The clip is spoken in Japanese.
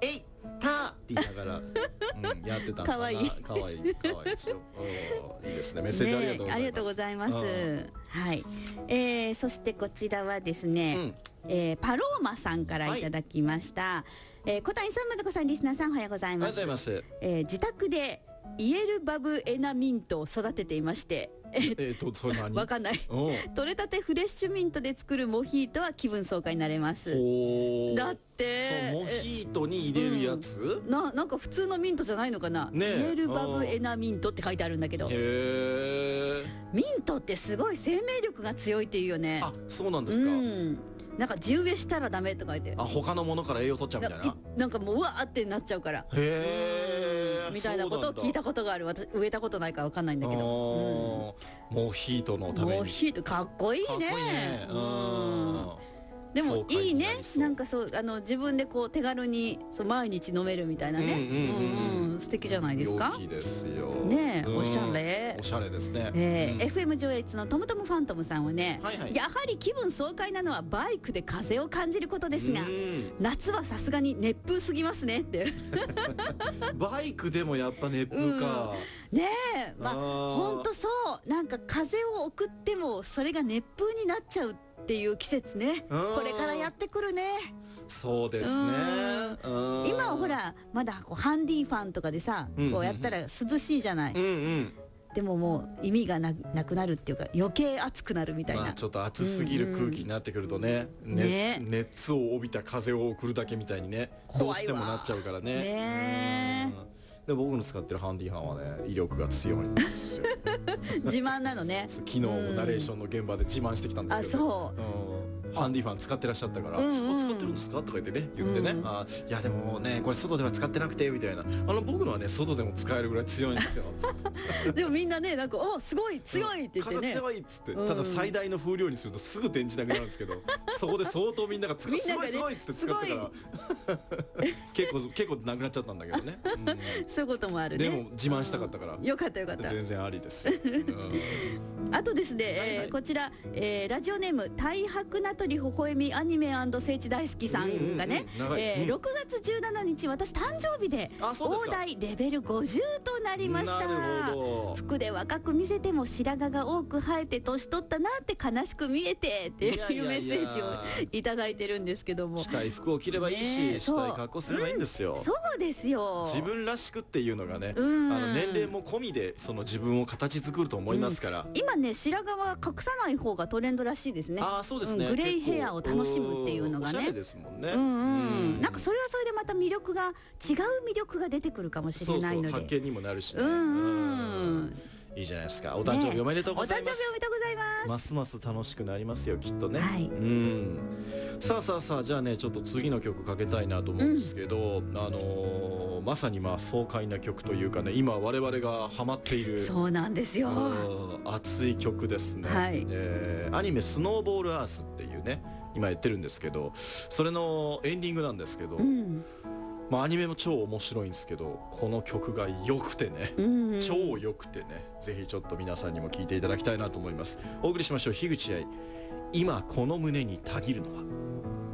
えいたって言いながら、やってたのかな。 かわいいかわいいですよ。いいですね。メッセージありがとうございます。 ありがとうございます。はい。そしてこちらはですね、パローマさんからいただきました。小谷さん、まどこさん、リスナーさん、おはようございます。 おはようございます。 自宅でイエルバブエナミントを育てていまして。 それ何？ わかんない。取れたてフレッシュミントで作るモヒートは気分爽快になれます。だってそう、モヒートに入れるやつ？ なんか普通のミントじゃないのかな。イエルバブエナミントって書いてあるんだけど。ミントってすごい生命力が強いっていうよね。 あ、そうなんですか。 なんか地植えしたらダメとか言って。 他のものから栄養取っちゃうみたいな。 なんかもううわーってなっちゃうから。みたいなことを聞いたことがある。私植えたことないからわかんないんだけど。 モヒートのために。 モヒートかっこいいね。でもいいね。なんかそう自分でこう手軽に毎日飲めるみたいなね。素敵じゃないですか。 良きですよ。 ね、おしゃれ。 おしゃれですね。 FM 上越のトムトムファントムさんはね、やはり気分爽快なのはバイクで風を感じることですが、夏はさすがに熱風すぎますねって。 バイクでもやっぱ熱風か。 ねえ、まあ本当そう。なんか風を送ってもそれが熱風になっちゃうっていう季節ね。これからやってくるね。 そうですね。 今はほらまだこうハンディファンとかでさ、こうやったら涼しいじゃない。でももう意味がなくなるっていうか、余計暑くなるみたいな。 ちょっと暑すぎる空気になってくるとね、熱を帯びた風を送るだけみたいにね、どうしてもなっちゃうからね。で僕の使ってるハンディファンはね、威力が強いんですよ。 自慢なのね。 昨日ナレーションの現場で自慢してきたんですけど、ハンディファン使ってらっしゃったから「使ってるんですか?」とか言ってね、言ってね「いやでもねこれ外では使ってなくて」みたいな「僕のはね外でも使えるぐらい強いんですよ」 でもみんなね、なんか「おすごい強い」って言ってね、 風強いっつって、ただ最大の風量にするとすぐ電池なくなるんですけど、そこで相当みんなが「すごいすごい」っつって使ってから結構なくなっちゃったんだけどね。 そういうこともあるね。 でも自慢したかったからよかったよかった。 全然ありです。 あとですね、こちらラジオネーム太白名取微笑みアニメ&聖地大好きさんがね、6月17日私誕生日で大台レベル50となりました。服で若く見せても白髪が多く生えて年取ったなって悲しく見えてっていうメッセージをいただいてるんですけども、 着たい服を着ればいいし、したい格好すればいいんですよ。 そうですよ。 自分らしくっていうのがね、年齢も込みでその自分を形作ると思いますから。 今ね、白髪は隠さない方がトレンドらしいですね。 そうですね。 グレイヘアを楽しむっていうのがね。 おしゃれですもんね。 なんかそれはそれでまた違う魅力が出てくるかもしれないので、 発見にもなるしね。いいじゃないですか。お誕生日おめでとうございます。 お誕生日おめでとうございます。 ますます楽しくなりますよ、きっとね。さあじゃあね、ちょっと次の曲かけたいなと思うんですけど、まさに爽快な曲というかね、今我々がハマっている、 そうなんですよ、 熱い曲ですね。アニメスノーボールアースっていうね、今やってるんですけど、それのエンディングなんですけど、アニメも超面白いんですけど、この曲が良くてね、超良くてね、ぜひちょっと皆さんにも聴いていただきたいなと思います。お送りしましょう。樋口愛、今この胸にたぎるのは。